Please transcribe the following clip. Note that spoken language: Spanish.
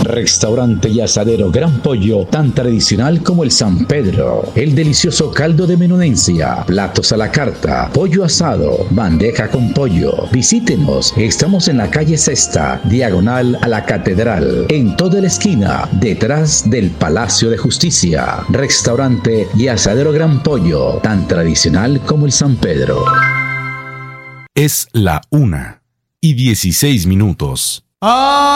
Restaurante y asadero Gran Pollo, tan tradicional como el San Pedro. El delicioso caldo de menudencia, platos a la carta, pollo asado, bandeja con pollo. Visítenos, estamos en la calle Sexta, diagonal a la Catedral, en toda la esquina, detrás del Palacio de Justicia. Restaurante y asadero Gran Pollo, tan tradicional como el San Pedro. Es la 1:16.